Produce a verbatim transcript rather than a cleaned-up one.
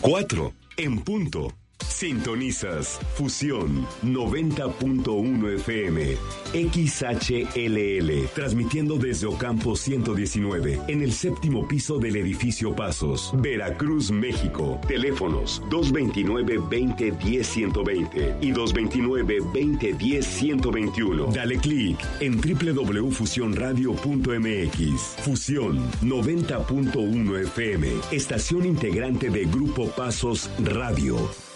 cuatro en punto. Sintonizas Fusión noventa punto uno F M, X H L L, transmitiendo desde Ocampo ciento diecinueve, en el séptimo piso del edificio Pasos, Veracruz, México. Teléfonos dos veintinueve, veinte, diez, ciento veinte y dos veintinueve, veinte, diez, ciento veintiuno. Dale clic en doble u doble u doble u punto fusión radio punto m x. Fusión noventa punto uno F M, estación integrante de Grupo Pasos Radio.